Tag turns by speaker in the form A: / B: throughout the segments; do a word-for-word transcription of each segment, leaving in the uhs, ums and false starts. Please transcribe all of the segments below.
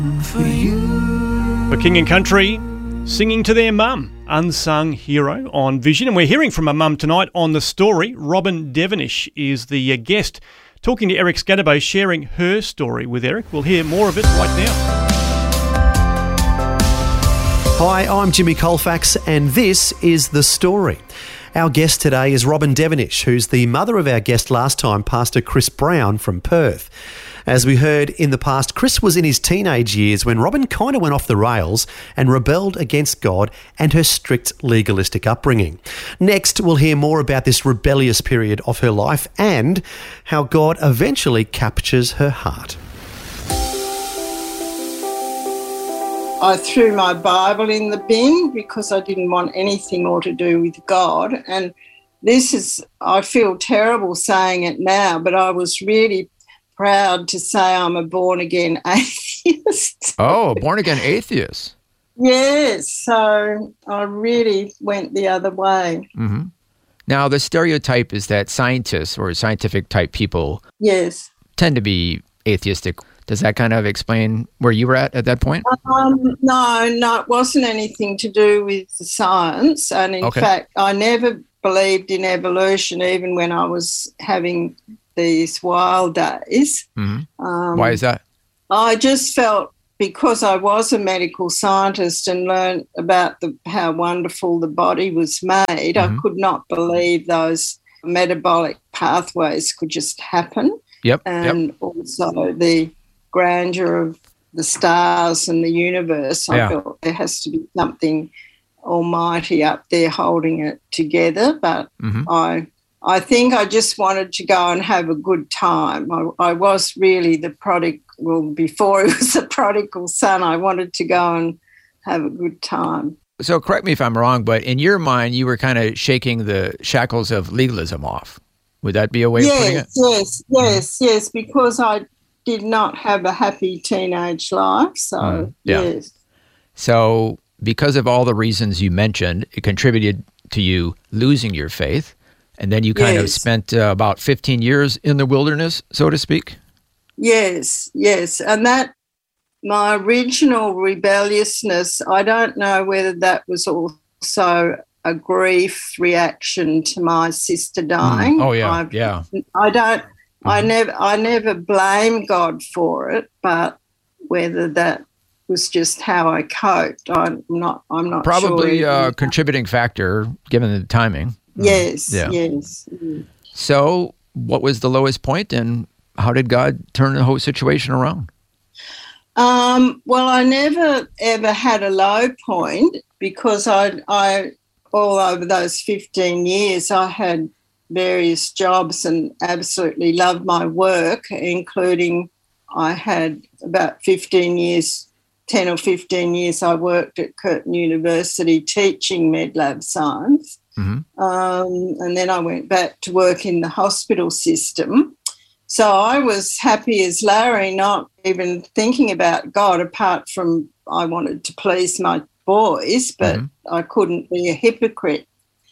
A: For you.
B: For King and Country, singing to their mum, Unsung Hero on Vision. And we're hearing from a mum tonight on The Story. Robin Devonish is the uh, guest, talking to Eric Scadabo, sharing her story with Eric. We'll hear more of it right now.
C: Hi, I'm Jimmy Colfax, and this is The Story. Our guest today is Robin Devonish, who's the mother of our guest last time, Pastor Chris Brown from Perth. As we heard in the past, Chris was in his teenage years when Robin kind of went off the rails and rebelled against God and her strict legalistic upbringing. Next, we'll hear more about this rebellious period of her life and how God eventually captures her heart.
D: I threw my Bible in the bin because I didn't want anything more to do with God. And this is, I feel terrible saying it now, but I was really proud to say I'm a born-again atheist.
E: Oh, born-again atheist.
D: Yes, so I really went the other way.
E: Mm-hmm. Now, the stereotype is that scientists or scientific-type people
D: yes.
E: tend to be atheistic. Does that kind of explain where you were at at that point?
D: Um, no, no, it wasn't anything to do with the science. And in
E: okay.
D: fact, I never believed in evolution, even when I was having these wild days.
E: Mm-hmm.
D: Um,
E: Why is that?
D: I just felt because I was a medical scientist and learned about the, how wonderful the body was made, mm-hmm. I could not believe those metabolic pathways could just happen.
E: Yep.
D: And
E: yep.
D: also the grandeur of the stars and the universe. I
E: yeah.
D: felt there has to be something almighty up there holding it together. But
E: mm-hmm.
D: I I think I just wanted to go and have a good time. I, I was really the prodigal, well, before it was the prodigal son, I wanted to go and have a good time.
E: So correct me if I'm wrong, but in your mind, you were kind of shaking the shackles of legalism off. Would that be a way
D: yes,
E: of putting it?
D: Yes, yes, mm-hmm. yes, because I did not have a happy teenage life, so mm,
E: yeah.
D: yes.
E: So because of all the reasons you mentioned, it contributed to you losing your faith, and then you kind
D: yes.
E: of spent uh, about fifteen years in the wilderness, so to speak?
D: Yes, yes, and that, my original rebelliousness, I don't know whether that was also a grief reaction to my sister dying.
E: Mm. Oh, yeah,
D: I,
E: yeah.
D: I don't... Mm-hmm. I never, I never blame God for it, but whether that was just how I coped, I'm not. I'm not
E: Probably
D: sure.
E: Probably a contributing factor, given the timing.
D: Yes,
E: yeah.
D: yes. Mm.
E: So, what was the lowest point, and how did God turn the whole situation around?
D: Um, well, I never ever had a low point because I, I, all over those fifteen years, I had various jobs and absolutely loved my work, including I had about fifteen years, ten or fifteen years I worked at Curtin University teaching medlab science.
E: Mm-hmm.
D: Um, and then I went back to work in the hospital system. So I was happy as Larry, not even thinking about God apart from I wanted to please my boys, but mm-hmm. I couldn't be a hypocrite.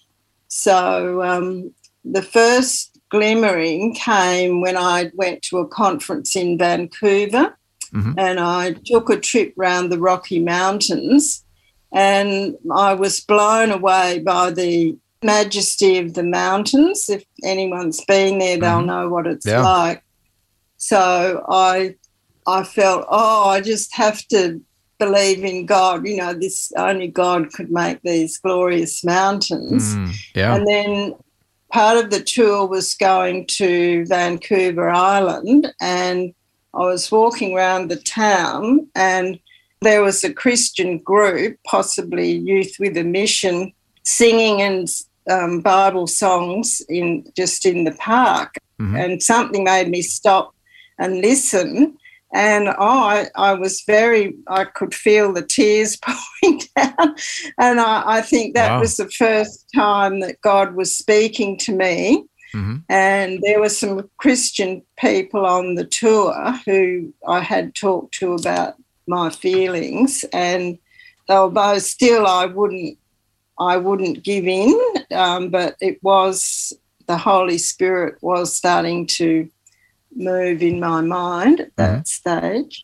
D: So um, the first glimmering came when I went to a conference in Vancouver, mm-hmm. and I took a trip round the Rocky Mountains, and I was blown away by the majesty of the mountains. If anyone's been there, they'll mm-hmm. know what it's
E: yeah.
D: like. So I I felt, oh, I just have to believe in God. You know, this only God could make these glorious mountains.
E: Mm, yeah.
D: And then part of the tour was going to Vancouver Island, and I was walking around the town, and there was a Christian group, possibly Youth with a Mission, singing and um, Bible songs in just in the park. Mm-hmm. And something made me stop and listen. And oh, I, I was very, I could feel the tears pouring down. And I, I think that
E: wow.
D: was the first time that God was speaking to me.
E: Mm-hmm. And
D: there were some Christian people on the tour who I had talked to about my feelings, and although still I wouldn't, I wouldn't give in, um, but it was, the Holy Spirit was starting to move in my mind at that mm-hmm. stage.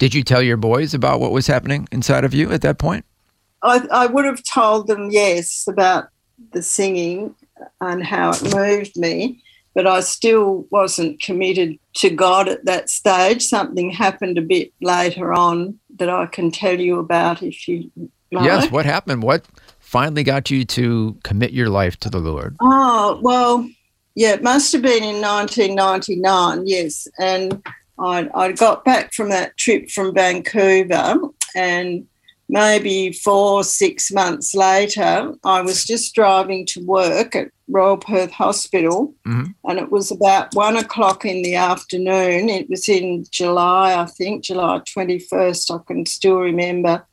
E: Did you tell your boys about what was happening inside of you at that point?
D: I, I would have told them, yes, about the singing and how it moved me, but I still wasn't committed to God at that stage. Something happened a bit later on that I can tell you about if you like.
E: Yes, what happened? What finally got you to commit your life to the Lord?
D: Oh, well, yeah, it must have been in nineteen ninety-nine, yes. And I, I got back from that trip from Vancouver, and maybe four, six months later, I was just driving to work at Royal Perth Hospital, mm-hmm. and it was about one o'clock in the afternoon. It was in July, I think, July twenty-first, I can still remember.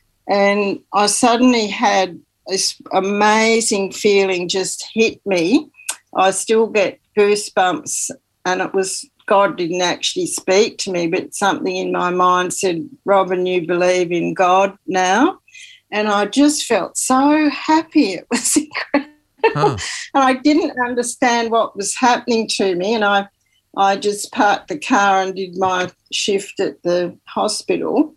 D: And I suddenly had this amazing feeling just hit me. I still get goosebumps, and it was, God didn't actually speak to me, but something in my mind said, Robin, you believe in God now. And I just felt so happy. It was incredible. Huh. And I didn't understand what was happening to me. And I, I just parked the car and did my shift at the hospital.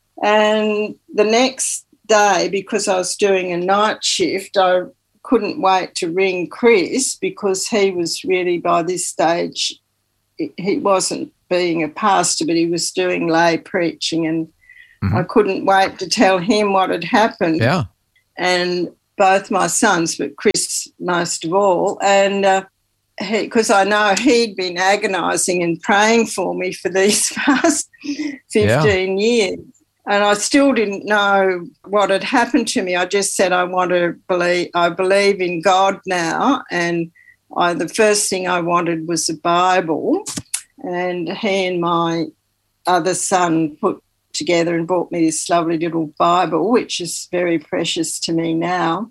D: And the next day, because I was doing a night shift, I couldn't wait to ring Chris, because he was really, by this stage, he wasn't being a pastor, but he was doing lay preaching, and mm-hmm. I couldn't wait to tell him what had happened.
E: Yeah.
D: And both my sons, but Chris most of all, and uh, because I know he'd been agonising and praying for me for these past fifteen yeah. years. And I still didn't know what had happened to me. I just said, I want to believe, I believe in God now. And I, the first thing I wanted was a Bible. And he and my other son put together and bought me this lovely little Bible, which is very precious to me now.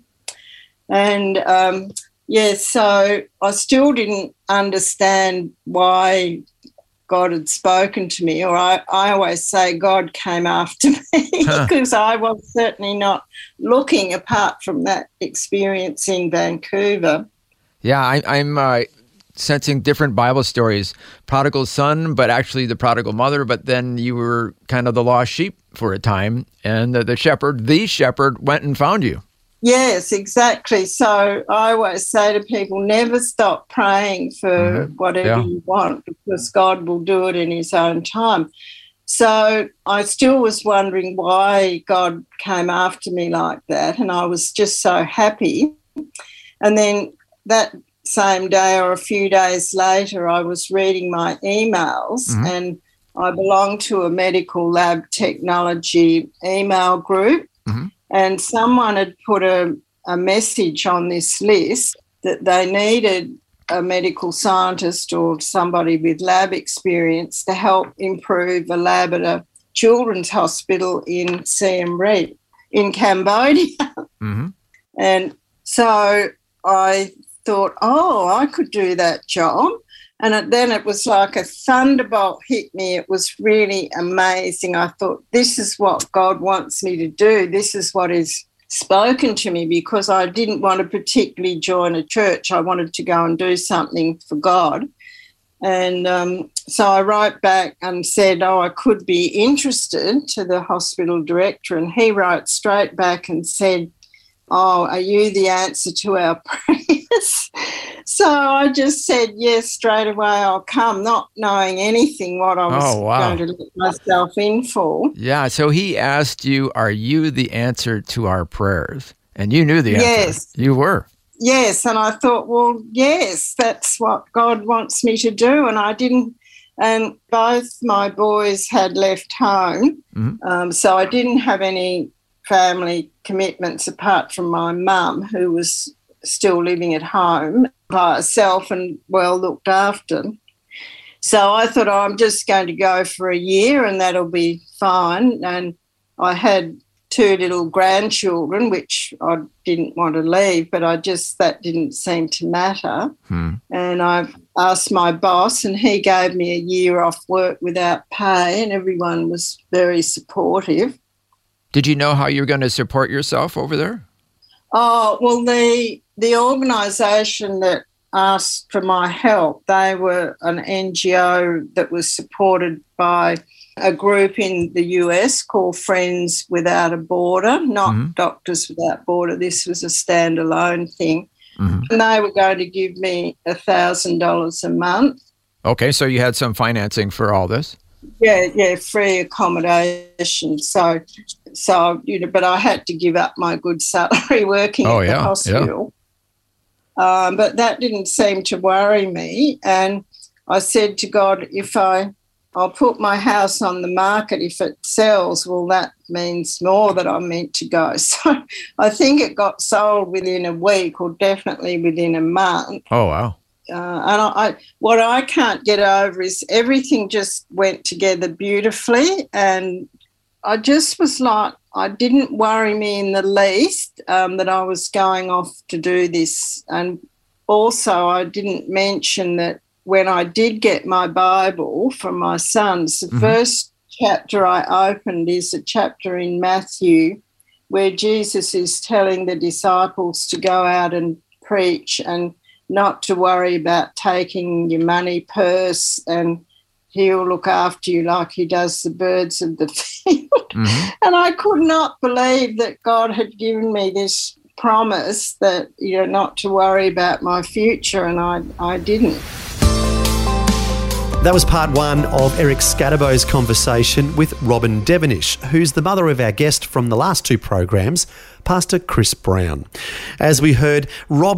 D: And, um, yeah, so I still didn't understand why God had spoken to me, or I, I always say God came after me because huh. I was certainly not looking apart from that experience in Vancouver.
E: Yeah, I, I'm uh, sensing different Bible stories. Prodigal son, but actually the prodigal mother, but then you were kind of the lost sheep for a time, and the, the shepherd, the shepherd, went and found you.
D: Yes, exactly. So I always say to people, never stop praying for mm-hmm. whatever yeah. you want, because God will do it in his own time. So I still was wondering why God came after me like that, and I was just so happy. And then that same day or a few days later, I was reading my emails, mm-hmm. and I belong to a medical lab technology email group. Mm-hmm. And someone had put a, a message on this list that they needed a medical scientist or somebody with lab experience to help improve a lab at a children's hospital in Siem Reap in Cambodia. Mm-hmm. And so I thought, oh, I could do that job. And it, then it was like a thunderbolt hit me. It was really amazing. I thought, this is what God wants me to do. This is what is spoken to me, because I didn't want to particularly join a church. I wanted to go and do something for God. And um, so I wrote back and said, oh, I could be interested, to the hospital director. And he wrote straight back and said, oh, are you the answer to our prayers? So I just said, yes, straight away I'll come, not knowing anything what I was oh, wow. going to let myself in for.
E: Yeah, so he asked you, are you the answer to our prayers? And you knew the answer.
D: Yes.
E: You were.
D: Yes, and I thought, well, yes, that's what God wants me to do. And I didn't, and both my boys had left home, mm-hmm. um, so I didn't have any family commitments apart from my mum, who was still living at home by herself and well looked after. So I thought, oh, I'm just going to go for a year and that'll be fine. And I had two little grandchildren, which I didn't want to leave, but I just, that didn't seem to matter. Hmm. And I asked my boss, and he gave me a year off work without pay, and everyone was very supportive.
E: Did you know how you were going to support yourself over there?
D: Oh, well, the the organisation that asked for my help, they were an N G O that was supported by a group in the U S called Friends Without a Border, not mm-hmm. Doctors Without Border. This was a standalone thing. Mm-hmm. And they were going to give me one thousand dollars a month.
E: Okay, so you had some financing for all this?
D: Yeah, yeah, free accommodation. So, so you know, but I had to give up my good salary working
E: oh,
D: at
E: yeah,
D: the hospital. Yeah. Um, but that didn't seem to worry me. And I said to God, if I, I'll put my house on the market, if it sells, well, that means more that I'm meant to go. So I think it got sold within a week or definitely within a month.
E: Oh, wow.
D: Uh, and I, I, what I can't get over is everything just went together beautifully, and I just was like, I didn't worry me in the least um, that I was going off to do this. And also I didn't mention that when I did get my Bible from my sons, the mm-hmm. first chapter I opened is a chapter in Matthew where Jesus is telling the disciples to go out and preach and not to worry about taking your money purse, and he'll look after you like he does the birds of the field. Mm-hmm. And I could not believe that God had given me this promise that, you know, not to worry about my future, and I, I didn't.
C: That was part one of Eric Scadabaux's conversation with Robin Devenish, who's the mother of our guest from the last two programs, Pastor Chris Brown. As we heard, Robin